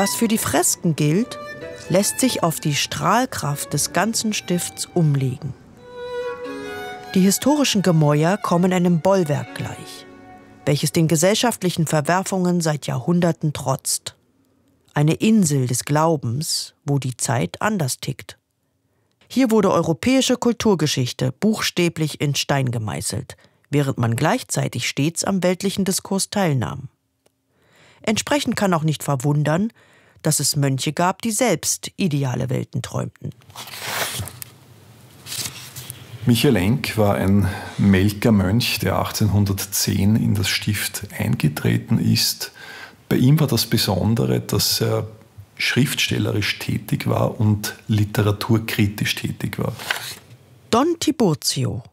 Was für die Fresken gilt, lässt sich auf die Strahlkraft des ganzen Stifts umlegen. Die historischen Gemäuer kommen einem Bollwerk gleich, welches den gesellschaftlichen Verwerfungen seit Jahrhunderten trotzt. Eine Insel des Glaubens, wo die Zeit anders tickt. Hier wurde europäische Kulturgeschichte buchstäblich in Stein gemeißelt, während man gleichzeitig stets am weltlichen Diskurs teilnahm. Entsprechend kann auch nicht verwundern, dass es Mönche gab, die selbst ideale Welten träumten. Michael Enck war ein Melker-Mönch, der 1810 in das Stift eingetreten ist. Bei ihm war das Besondere, dass er schriftstellerisch tätig war und literaturkritisch tätig war. Don Tiburcio,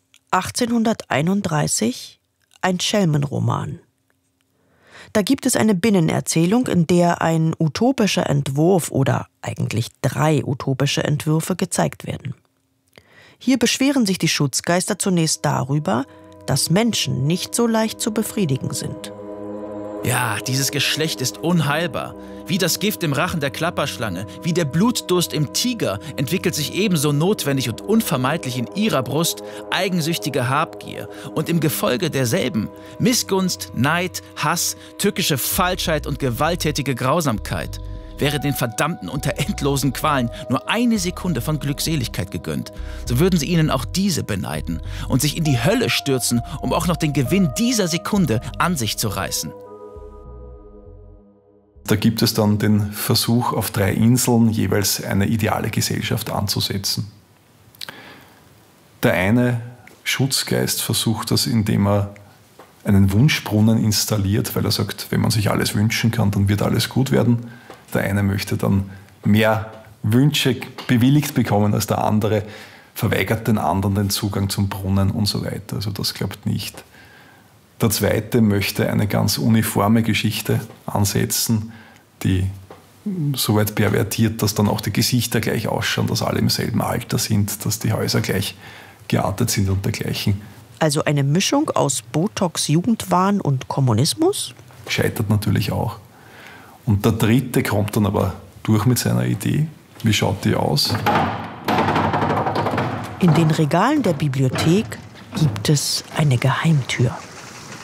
1831, ein Schelmenroman. Da gibt es eine Binnenerzählung, in der ein utopischer Entwurf oder eigentlich 3 utopische Entwürfe gezeigt werden. Hier beschweren sich die Schutzgeister zunächst darüber, dass Menschen nicht so leicht zu befriedigen sind. Ja, dieses Geschlecht ist unheilbar. Wie das Gift im Rachen der Klapperschlange, wie der Blutdurst im Tiger entwickelt sich ebenso notwendig und unvermeidlich in ihrer Brust eigensüchtige Habgier und im Gefolge derselben Missgunst, Neid, Hass, tückische Falschheit und gewalttätige Grausamkeit. Wäre den Verdammten unter endlosen Qualen nur eine Sekunde von Glückseligkeit gegönnt, so würden sie ihnen auch diese beneiden und sich in die Hölle stürzen, um auch noch den Gewinn dieser Sekunde an sich zu reißen. Da gibt es dann den Versuch, auf 3 Inseln jeweils eine ideale Gesellschaft anzusetzen. Der eine Schutzgeist versucht das, indem er einen Wunschbrunnen installiert, weil er sagt, wenn man sich alles wünschen kann, dann wird alles gut werden. Der eine möchte dann mehr Wünsche bewilligt bekommen als der andere, verweigert den anderen den Zugang zum Brunnen und so weiter. Also das klappt nicht. Der zweite möchte eine ganz uniforme Geschichte ansetzen, die so weit pervertiert, dass dann auch die Gesichter gleich ausschauen, dass alle im selben Alter sind, dass die Häuser gleich geartet sind und dergleichen. Also eine Mischung aus Botox, Jugendwahn und Kommunismus? Scheitert natürlich auch. Und der dritte kommt dann aber durch mit seiner Idee. Wie schaut die aus? In den Regalen der Bibliothek gibt es eine Geheimtür.